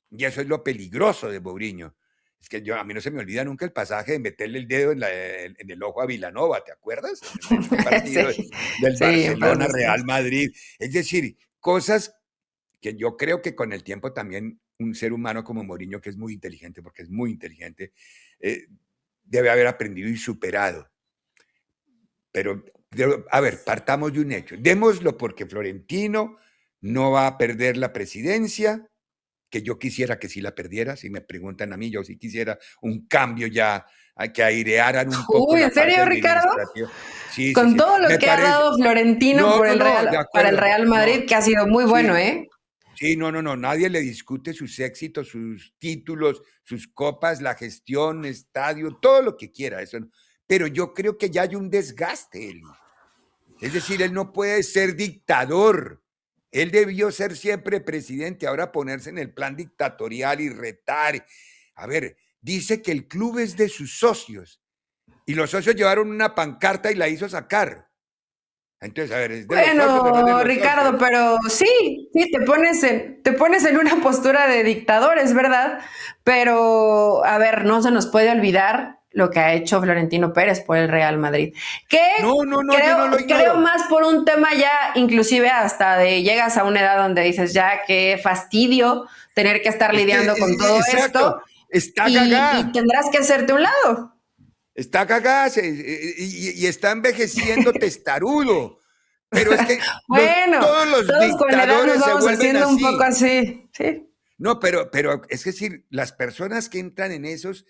Y eso es lo peligroso de Mourinho. Es que a mí no se me olvida nunca el pasaje de meterle el dedo en el ojo a Vilanova, ¿te acuerdas? En un partido Sí, del sí, en paz Barcelona-Real descanse. Madrid. Es decir, cosas que yo creo que con el tiempo también un ser humano como Mourinho, que es muy inteligente, porque es muy inteligente, eh, debe haber aprendido y superado. Pero, a ver, partamos de un hecho. Démoslo porque Florentino no va a perder la presidencia, que yo quisiera que sí la perdiera. Si me preguntan a mí, yo sí quisiera un cambio ya, que airearan un poco Uy, ¿en la parte serio, Ricardo? administrativa. Sí, sí, Con sí. todo lo Me que ha parece. dado Florentino No, por no, el no, de Real, para el acuerdo. Real No, Madrid, que ha sido muy bueno, sí. ¿eh? Sí, no, no, no, nadie le discute sus éxitos, sus títulos, sus copas, la gestión, estadio, todo lo que quiera, eso. Pero yo creo que ya hay un desgaste, Eli. Es decir, él no puede ser dictador. Él debió ser siempre presidente, ahora ponerse en el plan dictatorial y retar. A ver, dice que el club es de sus socios y los socios llevaron una pancarta y la hizo sacar. Entonces, a ver, ¿es de los socios o no es de Bueno, los Ricardo, socios? pero sí, sí, te pones en una postura de dictador, es verdad, pero a ver, no se nos puede olvidar lo que ha hecho Florentino Pérez por el Real Madrid, que No, no, no, yo creo, no lo creo ignoro. más por un tema ya, inclusive hasta de llegas a una edad donde dices, ya qué fastidio tener que estar Es que, lidiando con todo exacto, esto está y gagá, tendrás que hacerte a un lado. está gagá y está envejeciendo testarudo. Pero es que Bueno, todos los todos con la edad nos dictadores se vamos vuelven haciendo un poco así. así, sí. No, pero es decir, las personas que entran en esos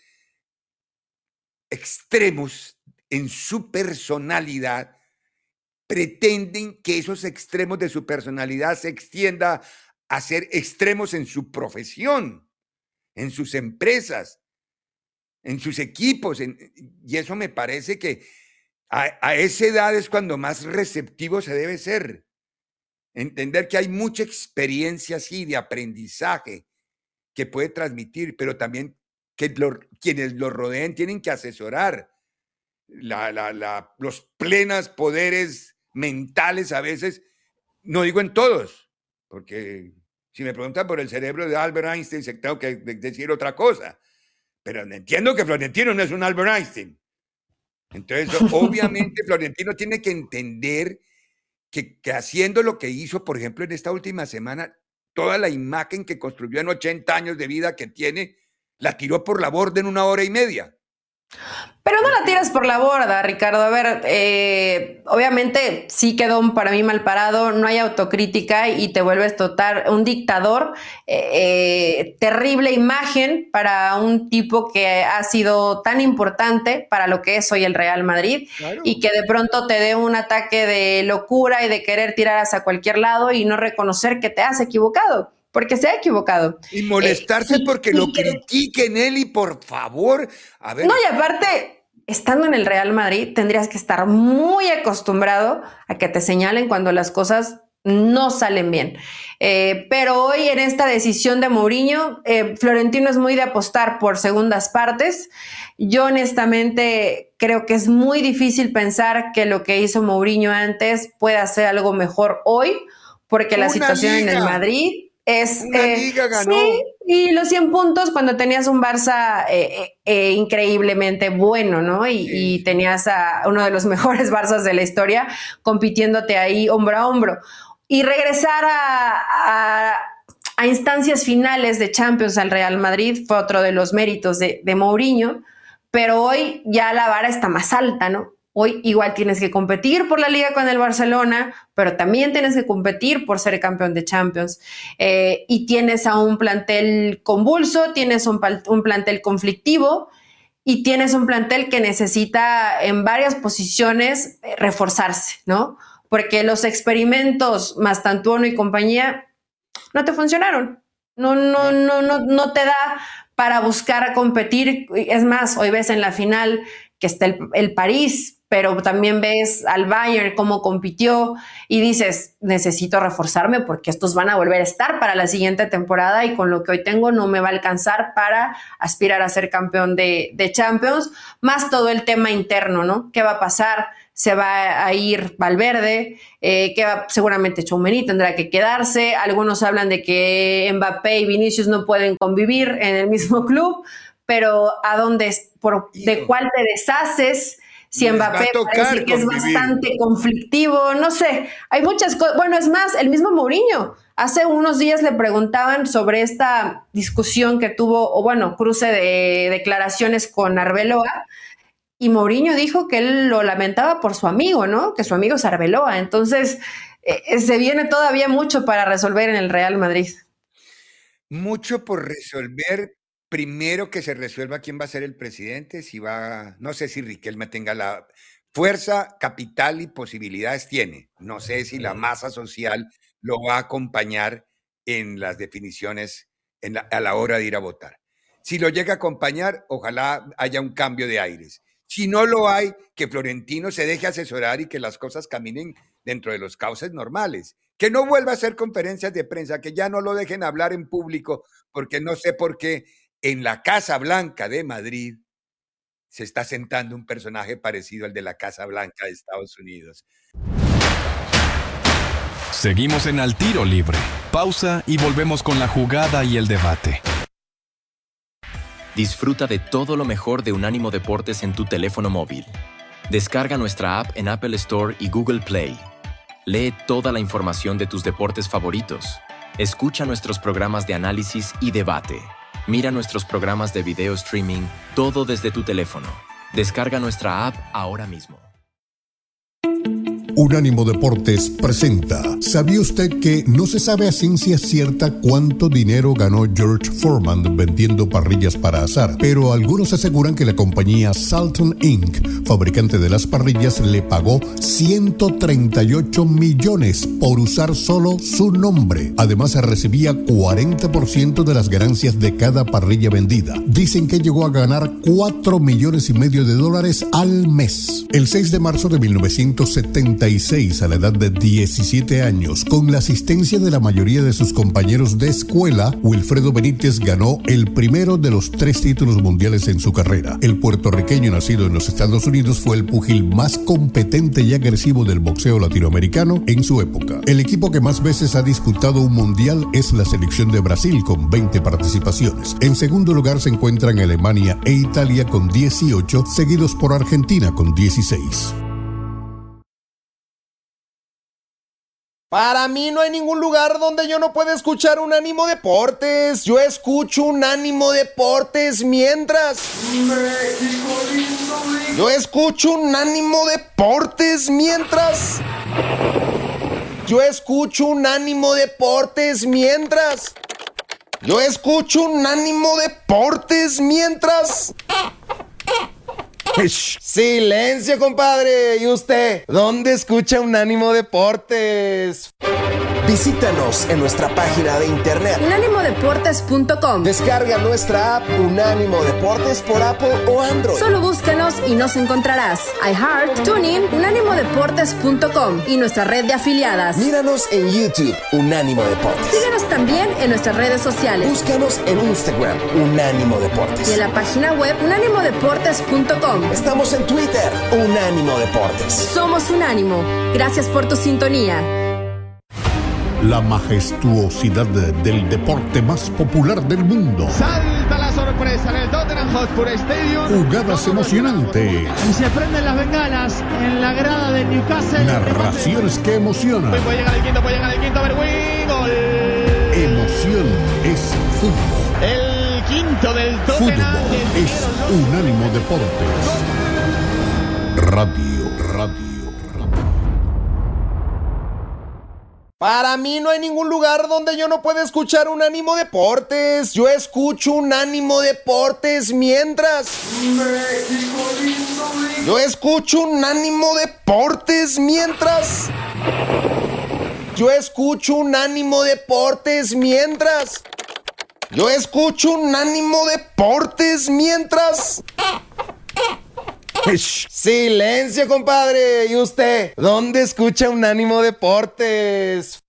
extremos en su personalidad pretenden que esos extremos de su personalidad se extienda a ser extremos en su profesión, en sus empresas, en sus equipos. Y eso me parece que a esa edad es cuando más receptivo se debe ser. Entender que hay mucha experiencia así de aprendizaje que puede transmitir, pero también que quienes lo rodeen tienen que asesorar los plenos poderes mentales a veces, no digo en todos, porque si me preguntan por el cerebro de Albert Einstein, tengo que decir otra cosa, pero entiendo que Florentino no es un Albert Einstein. Entonces, obviamente, Florentino tiene que entender que haciendo lo que hizo, por ejemplo, en esta última semana, toda la imagen que construyó en 80 años de vida que tiene, la tiró por la borda en 1 hora y media. Pero no Es la decir, tiras por la borda, Ricardo. A ver, obviamente sí quedó para mí mal parado, no hay autocrítica y te vuelves total un dictador. Terrible imagen para un tipo que ha sido tan importante para lo que es hoy el Real Madrid y claro. que de pronto te dé un ataque de locura y de querer tirar hacia cualquier lado y no reconocer que te has equivocado, porque se ha equivocado. Y molestarse Y, porque lo y que critiquen él y por favor, a no, ver, y aparte, estando en el Real Madrid, tendrías que estar muy acostumbrado a que te señalen cuando las cosas no salen bien. Pero hoy en esta decisión de Mourinho, Florentino es muy de apostar por segundas partes. Yo honestamente creo que es muy difícil pensar que lo que hizo Mourinho antes pueda hacer algo mejor hoy, porque la una situación en el liga, Madrid es, una liga sí, ganó. y los 100 puntos cuando tenías un Barça increíblemente bueno, ¿no? Sí, Y sí. tenías a uno de los mejores Barças de la historia compitiéndote ahí hombro a hombro. Y regresar a instancias finales de Champions al Real Madrid fue otro de los méritos de Mourinho, pero hoy ya la vara está más alta, ¿no? Hoy igual tienes que competir por la liga con el Barcelona, pero también tienes que competir por ser campeón de Champions. Y tienes a un plantel convulso, tienes un plantel conflictivo y tienes un plantel que necesita en varias posiciones reforzarse, ¿no? Porque los experimentos Mastantuono y compañía no te funcionaron. No, no, No. no, no, no te da para buscar competir. Es más, hoy ves en la final que está el París, pero también ves al Bayern cómo compitió y dices, necesito reforzarme porque estos van a volver a estar para la siguiente temporada y con lo que hoy tengo no me va a alcanzar para aspirar a ser campeón de Champions, más todo el tema interno, ¿no? ¿Qué va a pasar se va a ir Valverde, seguramente Tchouaméni tendrá que quedarse. Algunos hablan de que Mbappé y Vinicius no pueden convivir en el mismo club, pero ¿de cuál te deshaces? Si Mbappé parece que es bastante conflictivo, no sé, hay muchas cosas. Bueno, es más, el mismo Mourinho, hace unos días le preguntaban sobre esta discusión que tuvo, o bueno, cruce de declaraciones con Arbeloa, y Mourinho dijo que él lo lamentaba por su amigo, ¿no? Que su amigo es Arbeloa. Entonces, se viene todavía mucho para resolver en el Real Madrid. Mucho por resolver. Primero que se resuelva quién va a ser el presidente, no sé si Riquelme tenga la fuerza, capital y posibilidades tiene. No sé si la masa social lo va a acompañar en las definiciones a la hora de ir a votar. Si lo llega a acompañar, ojalá haya un cambio de aires. Si no lo hay, que Florentino se deje asesorar y que las cosas caminen dentro de los cauces normales. Que no vuelva a hacer conferencias de prensa, que ya no lo dejen hablar en público, porque no sé por qué en la Casa Blanca de Madrid se está sentando un personaje parecido al de la Casa Blanca de Estados Unidos. Seguimos en Al Tiro Libre. Pausa y volvemos con la jugada y el debate. Disfruta de todo lo mejor de Unánimo Deportes en tu teléfono móvil. Descarga nuestra app en Apple Store y Google Play. Lee toda la información de tus deportes favoritos. Escucha nuestros programas de análisis y debate. Mira nuestros programas de video streaming, todo desde tu teléfono. Descarga nuestra app ahora mismo. Unánimo Deportes presenta. ¿Sabía usted que no se sabe a ciencia cierta cuánto dinero ganó George Foreman vendiendo parrillas para asar? Pero algunos aseguran que la compañía Salton Inc., fabricante de las parrillas, le pagó 138 millones por usar solo su nombre. Además, recibía 40% de las ganancias de cada parrilla vendida. Dicen que llegó a ganar $4,5 millones al mes. El 6 de marzo de 1976, a la edad de 17 años, con la asistencia de la mayoría de sus compañeros de escuela, Wilfredo Benítez ganó el primero de los 3 títulos mundiales en su carrera. El puertorriqueño nacido en los Estados Unidos fue el púgil más competente y agresivo del boxeo latinoamericano en su época. El equipo que más veces ha disputado un mundial es la selección de Brasil, con 20 participaciones. En segundo lugar se encuentran Alemania e Italia con 18, seguidos por Argentina con 16. Para mí no hay ningún lugar donde yo no pueda escuchar Unánimo Deportes. Yo escucho Unánimo Deportes mientras... México lindo. Yo escucho Unánimo Deportes mientras... Yo escucho Unánimo Deportes mientras... Yo escucho Unánimo Deportes mientras... Silencio, compadre. ¿Y usted? ¿Dónde escucha Unánimo Deportes? Visítanos en nuestra página de internet unánimodeportes.com. Descarga nuestra app Unánimo Deportes por Apple o Android. Solo búscanos y nos encontrarás. iHeart, TuneIn, unánimodeportes.com y nuestra red de afiliadas. Míranos en YouTube, Unánimo Deportes. Síguenos también en nuestras redes sociales. Búscanos en Instagram, Unánimo Deportes. Y en la página web unánimodeportes.com. Estamos en Twitter, Unánimo Deportes. Somos Unánimo. Gracias por tu sintonía. La majestuosidad del deporte más popular del mundo. Salta la sorpresa en el Tottenham Hotspur Stadium. Jugadas emocionantes. Y se prenden las bengalas en la grada de Newcastle. Narraciones que emocionan. Puede llegar el quinto, Berwin, gol. Emoción es fútbol. El quinto del Tottenham. Fútbol es Unánimo Deportes. Radio. Para mí no hay ningún lugar donde yo no pueda escuchar Unánimo Deportes. Yo escucho Unánimo Deportes mientras... México lindo. Yo escucho Unánimo Deportes mientras... Yo escucho Unánimo Deportes mientras... Yo escucho Unánimo Deportes mientras... Silencio, compadre. ¿Y usted? ¿Dónde escucha Unánimo Deportes?